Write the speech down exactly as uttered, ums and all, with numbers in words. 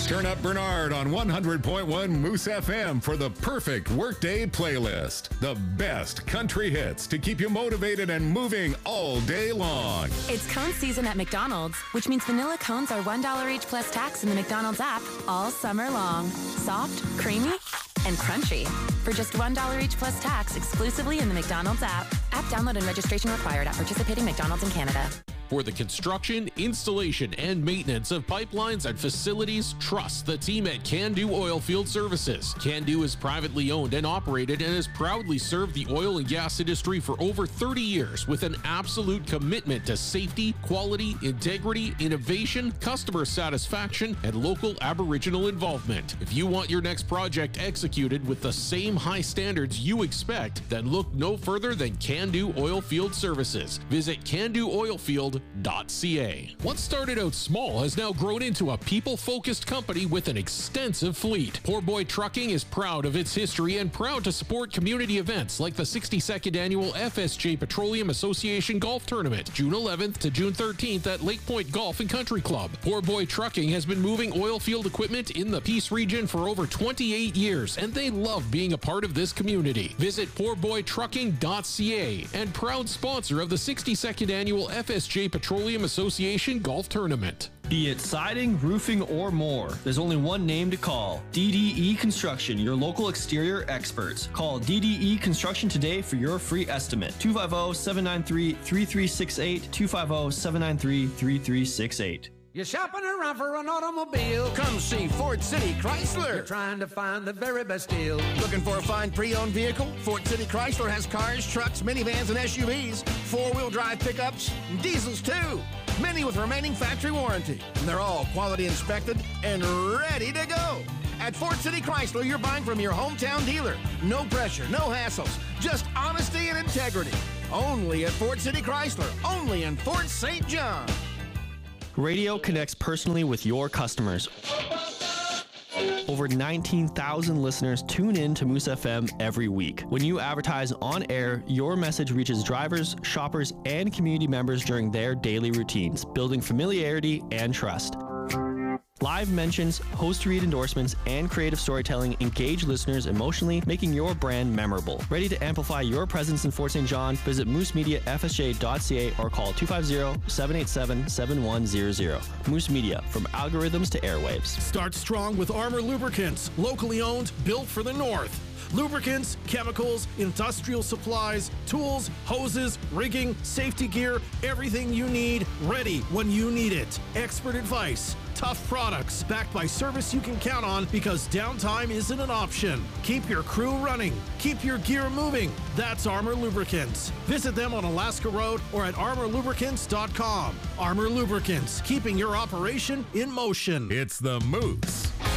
Turn up Bernard on one hundred point one Moose F M for the perfect workday playlist. The best country hits to keep you motivated and moving all day long. It's cone season at McDonald's, which means vanilla cones are one dollar each plus tax in the McDonald's app all summer long. Soft, creamy, and crunchy. For just one dollar each plus tax exclusively in the McDonald's app. App download and registration required at participating McDonald's in Canada. For the construction, installation, and maintenance of pipelines and facilities, trust the team at Can-Do Oilfield Services. Can-Do is privately owned and operated and has proudly served the oil and gas industry for over thirty years with an absolute commitment to safety, quality, integrity, innovation, customer satisfaction, and local Aboriginal involvement. If you want your next project executed with the same high standards you expect, then look no further than Can-Do Oilfield Services. Visit can do oilfield dot c a. What started out small has now grown into a people-focused company with an extensive fleet. Poor Boy Trucking is proud of its history and proud to support community events like the sixty-second Annual F S J Petroleum Association Golf Tournament, June eleventh to June thirteenth at Lake Point Golf and Country Club. Poor Boy Trucking has been moving oil field equipment in the Peace region for over twenty-eight years, and they love being a part of this community. Visit poor boy trucking dot c a and proud sponsor of the sixty-second Annual F S J Petroleum Association Golf Tournament. Be it siding, roofing, or more, there's only one name to call. D D E Construction, your local exterior experts. Call D D E Construction today for your free estimate. two five zero, seven nine three, three three six eight, two five zero, seven nine three, three three six eight. You're shopping around for an automobile? Come see Fort City Chrysler. You're trying to find the very best deal. Looking for a fine pre-owned vehicle? Fort City Chrysler has cars, trucks, minivans, and S U Vs, four-wheel drive pickups, and diesels too. Many with remaining factory warranty. And they're all quality inspected and ready to go. At Fort City Chrysler, you're buying from your hometown dealer. No pressure, no hassles, just honesty and integrity. Only at Fort City Chrysler, only in Fort Saint John. Radio connects personally with your customers. Over nineteen thousand listeners tune in to Moose F M every week. When you advertise on air, your message reaches drivers, shoppers, and community members during their daily routines, building familiarity and trust. Live mentions, host-read endorsements, and creative storytelling engage listeners emotionally, making your brand memorable. Ready to amplify your presence in Fort Saint John? Visit moose media f s j dot c a or call two five zero, seven eight seven, seven one zero zero. Moose Media, from algorithms to airwaves. Start strong with Armor Lubricants, locally owned, built for the North. Lubricants, chemicals, industrial supplies, tools, hoses, rigging, safety gear, everything you need, ready when you need it. Expert advice, tough products, backed by service you can count on because downtime isn't an option. Keep your crew running. Keep your gear moving. That's Armor Lubricants. Visit them on Alaska Road or at armor lubricants dot com. Armor Lubricants, keeping your operation in motion. It's the Moose